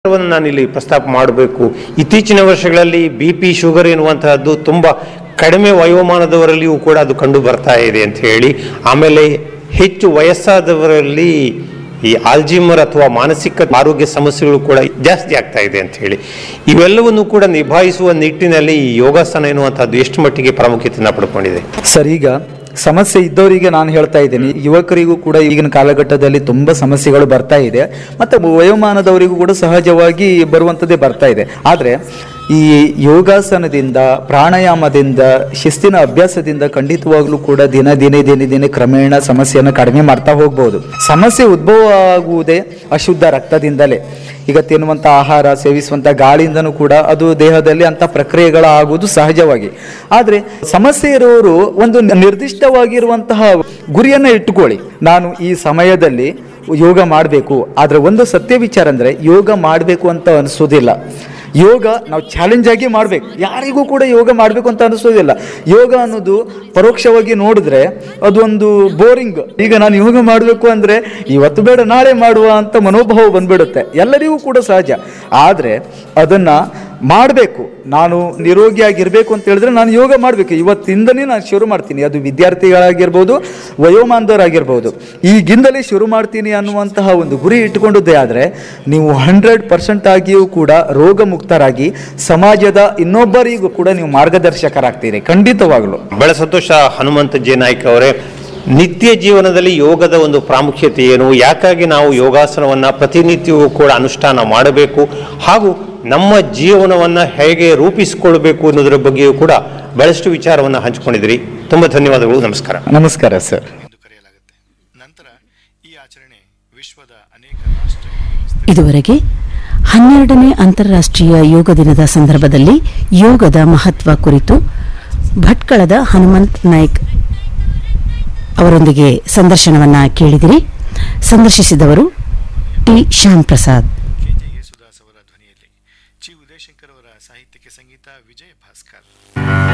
ನಾನಿಲ್ಲಿ ಪ್ರಸ್ತಾಪ ಮಾಡಬೇಕು. ಇತ್ತೀಚಿನ ವರ್ಷಗಳಲ್ಲಿ BP ಶುಗರ್ ಎನ್ನುವಂತಹದ್ದು ತುಂಬ ಕಡಿಮೆ ವಯೋಮಾನದವರಲ್ಲಿಯೂ ಕೂಡ ಅದು ಕಂಡು ಬರ್ತಾ ಇದೆ ಅಂತ ಹೇಳಿ, ಆಮೇಲೆ ಹೆಚ್ಚು ವಯಸ್ಸಾದವರಲ್ಲಿ ಈ ಆಲ್ಜಿಮರ್ ಅಥವಾ ಮಾನಸಿಕ ಆರೋಗ್ಯ ಸಮಸ್ಯೆಗಳು ಕೂಡ ಜಾಸ್ತಿ ಆಗ್ತಾ ಇದೆ ಅಂತ ಹೇಳಿ, ಇವೆಲ್ಲವನ್ನು ಕೂಡ ನಿಭಾಯಿಸುವ ನಿಟ್ಟಿನಲ್ಲಿ ಈ ಯೋಗಾಸನ ಎನ್ನುವಂಥದ್ದು ಎಷ್ಟು ಮಟ್ಟಿಗೆ ಪ್ರಾಮುಖ್ಯತೆಯನ್ನು ಪಡ್ಕೊಂಡಿದೆ ಸರ್? ಈಗ ಸಮಸ್ಯೆ ಇದ್ದವರಿಗೆ ನಾನು ಹೇಳ್ತಾ ಇದ್ದೀನಿ, ಯುವಕರಿಗೂ ಕೂಡ ಈಗಿನ ಕಾಲಘಟ್ಟದಲ್ಲಿ ತುಂಬ ಸಮಸ್ಯೆಗಳು ಬರ್ತಾ ಇದೆ, ಮತ್ತು ವಯೋಮಾನದವರಿಗೂ ಕೂಡ ಸಹಜವಾಗಿ ಬರುವಂಥದ್ದೇ ಬರ್ತಾ ಇದೆ. ಆದರೆ ಈ ಯೋಗಾಸನದಿಂದ, ಪ್ರಾಣಾಯಾಮದಿಂದ, ಶಿಸ್ತಿನ ಅಭ್ಯಾಸದಿಂದ ಖಂಡಿತವಾಗ್ಲೂ ಕೂಡ ದಿನೇ ಕ್ರಮೇಣ ಸಮಸ್ಯೆಯನ್ನು ಕಡಿಮೆ ಮಾಡ್ತಾ ಹೋಗ್ಬೋದು. ಸಮಸ್ಯೆ ಉದ್ಭವ ಆಗುವುದೇ ಅಶುದ್ಧ ರಕ್ತದಿಂದಲೇ. ಈಗ ತಿನ್ನುವಂಥ ಆಹಾರ, ಸೇವಿಸುವಂಥ ಗಾಳಿಯಿಂದನೂ ಕೂಡ ಅದು ದೇಹದಲ್ಲಿ ಅಂಥ ಪ್ರಕ್ರಿಯೆಗಳ ಆಗುವುದು ಸಹಜವಾಗಿ. ಆದರೆ ಸಮಸ್ಯೆ ಇರೋರು ಒಂದು ನಿರ್ದಿಷ್ಟವಾಗಿರುವಂತಹ ಗುರಿಯನ್ನು ಇಟ್ಟುಕೊಳ್ಳಿ. ನಾನು ಈ ಸಮಯದಲ್ಲಿ ಯೋಗ ಮಾಡಬೇಕು. ಆದರೆ ಒಂದು ಸತ್ಯ ವಿಚಾರ ಅಂದರೆ, ಯೋಗ ಮಾಡಬೇಕು ಅಂತ ಅನಿಸೋದಿಲ್ಲ. ಯೋಗ ನಾವು ಚಾಲೆಂಜ್ ಆಗಿ ಮಾಡಬೇಕು. ಯಾರಿಗೂ ಕೂಡ ಯೋಗ ಮಾಡಬೇಕು ಅಂತ ಅನಿಸೋದಿಲ್ಲ. ಯೋಗ ಅನ್ನೋದು ಪರೋಕ್ಷವಾಗಿ ನೋಡಿದ್ರೆ ಅದೊಂದು ಬೋರಿಂಗ್. ಈಗ ನಾನು ಯೋಗ ಮಾಡಬೇಕು ಅಂದರೆ ಇವತ್ತು ಬೇಡ ನಾಳೆ ಮಾಡುವ ಅಂತ ಮನೋಭಾವ ಬಂದ್ಬಿಡುತ್ತೆ, ಎಲ್ಲರಿಗೂ ಕೂಡ ಸಹಜ. ಆದರೆ ಅದನ್ನು ಮಾಡಬೇಕು. ನಾನು ನಿರೋಗಿಯಾಗಿರ್ಬೇಕು ಅಂತ ಹೇಳಿದ್ರೆ ನಾನು ಯೋಗ ಮಾಡಬೇಕು. ಇವತ್ತಿಂದನೇ ನಾನು ಶುರು ಮಾಡ್ತೀನಿ. ಅದು ವಿದ್ಯಾರ್ಥಿಗಳಾಗಿರ್ಬೋದು, ವಯೋಮಾನದವರಾಗಿರ್ಬೋದು. ಈಗಿಂದಲೇ ಶುರು ಮಾಡ್ತೀನಿ ಅನ್ನುವಂತಹ ಒಂದು ಗುರಿ ಇಟ್ಟುಕೊಂಡದ್ದೇ ಆದರೆ ನೀವು 100% ಆಗಿಯೂ ಕೂಡ ರೋಗ ಮುಕ್ತರಾಗಿ ಸಮಾಜದ ಇನ್ನೊಬ್ಬರಿಗೂ ಕೂಡ ನೀವು ಮಾರ್ಗದರ್ಶಕರಾಗ್ತೀರಿ, ಖಂಡಿತವಾಗಲು. ಬಹಳ ಸಂತೋಷ ಹನುಮಂತ ಜೆ ನಾಯ್ಕ ಅವರೇ. ನಿತ್ಯ ಜೀವನದಲ್ಲಿ ಯೋಗದ ಒಂದು ಪ್ರಾಮುಖ್ಯತೆ ಏನು, ಯಾಕಾಗಿ ನಾವು ಯೋಗಾಸನವನ್ನು ಪ್ರತಿನಿತ್ಯವೂ ಕೂಡ ಅನುಷ್ಠಾನ ಮಾಡಬೇಕು, ಹಾಗೂ ನಮ್ಮ ಜೀವನವನ್ನು ಹೇಗೆ ರೂಪಿಸಿಕೊಳ್ಬೇಕು ಅನ್ನೋದರ ಬಗ್ಗೆಯೂ ಕೂಡ ಬಹಳಷ್ಟು ವಿಚಾರವನ್ನು ಹಂಚಿಕೊಂಡಿದ್ರಿ. ತುಂಬ ಧನ್ಯವಾದಗಳು. ನಮಸ್ಕಾರ. ನಮಸ್ಕಾರ ಸರ್. ನಂತರ ಈ ಆಚರಣೆ ವಿಶ್ವದ ಅನೇಕ ರಾಷ್ಟ್ರ. ಇದುವರೆಗೆ 12ನೇ ಅಂತಾರಾಷ್ಟ್ರೀಯ ಯೋಗ ದಿನದ ಸಂದರ್ಭದಲ್ಲಿ ಯೋಗದ ಮಹತ್ವ ಕುರಿತು ಭಟ್ಕಳದ ಹನುಮಂತ್ ನಾಯ್ಕ್ ಅವರೊಂದಿಗೆ ಸಂದರ್ಶನವನ್ನ ಕೇಳಿದಿರಿ. ಸಂದರ್ಶಿಸಿದವರು ಟಿ ಶ್ಯಾಮ್ ಪ್ರಸಾದ್. KJ ಯೇಸುದಾಸ್ ಅವರ ಧ್ವನಿಯಲ್ಲಿ ಚಿ ಉದಯಶಂಕರ್ ಅವರ ಸಾಹಿತ್ಯಕ್ಕೆ ಸಂಗೀತ ವಿಜಯ ಭಾಸ್ಕರ್.